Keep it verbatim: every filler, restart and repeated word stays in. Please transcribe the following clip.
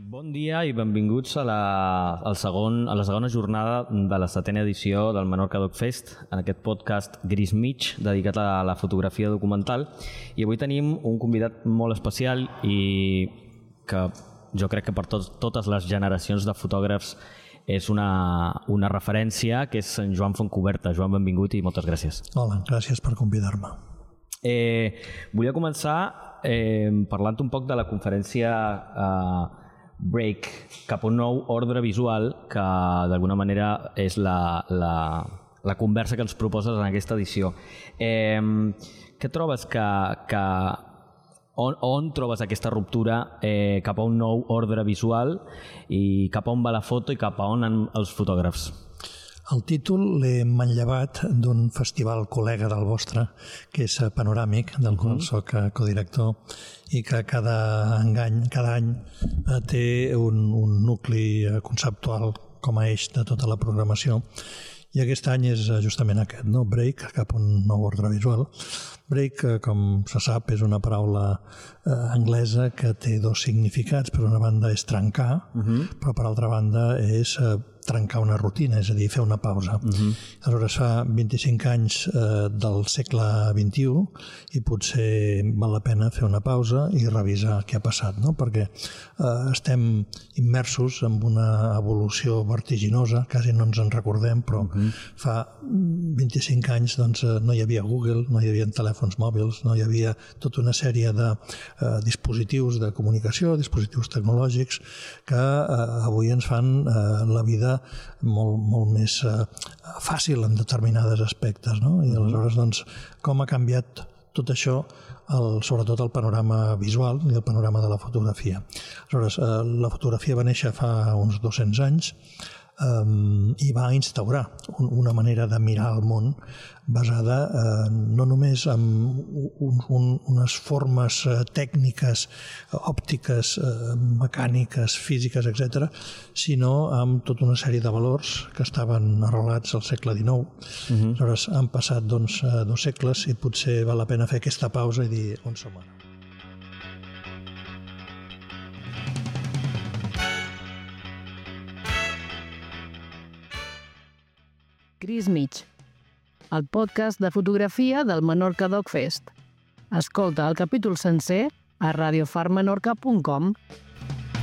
Bon dia i benvinguts a la, al segon, a la segona jornada de la setena edició del Menorca Doc Fest, en aquest podcast Gris Mig, dedicat a la fotografia documental. I avui tenim un convidat molt especial i que jo crec que per tot, totes les generacions de fotògrafs és una, una referència, que és en Joan Fontcuberta. Joan, benvingut i moltes gràcies. Hola, gràcies per convidar-me. Eh, volia començar eh, parlant un poc de la conferència eh, Break, cap a un nou ordre visual, que d'alguna manera és la, la, la conversa que ens proposes en aquesta edició. Eh, què trobes que... que on, on trobes aquesta ruptura eh, cap a un nou ordre visual i cap a on va la foto i cap a on han els fotògrafs? El títol l'he manllevat d'un festival col·lega del vostre, que és Panoràmic, del qual soc codirector, i que cada any, cada any té un, un nucli conceptual com a eix de tota la programació. I aquest any és justament aquest, no? Break, cap a un nou ordre visual. Break, com se sap, és una paraula eh, anglesa que té dos significats. Per una banda és trencar, uh-huh. però per altra banda és eh, trencar una rutina, és a dir, fer una pausa. Uh-huh. Aleshores, fa vint-i-cinc anys eh, del segle vint-i-u i potser val la pena fer una pausa i revisar què ha passat, no? Perquè eh, estem immersos en una evolució vertiginosa, quasi no ens en recordem, però uh-huh. fa vint-i-cinc anys doncs, no hi havia Google, no hi havia telèfons mòbils, no hi havia tota una sèrie de eh, dispositius de comunicació, dispositius tecnològics que eh, avui ens fan eh, la vida molt, molt més eh, fàcil en determinades aspectes, no? I aleshores, doncs, com ha canviat tot això, el, sobretot el panorama visual i el panorama de la fotografia. Aleshores, eh, la fotografia va néixer fa uns dos-cents anys Um, i va instaurar un, una manera de mirar el món basada eh, no només en un, un, unes formes eh, tècniques, òptiques, eh, mecàniques, físiques, etcètera, sinó amb tota una sèrie de valors que estaven arrelats al segle dinou. Uh-huh. Aleshores, han passat doncs, dos segles i potser val la pena fer aquesta pausa i dir on som ara. Gris Mig, el podcast de fotografia del Menorca Doc Fest. Escolta el capítol sencer a radiofar menorca punt com.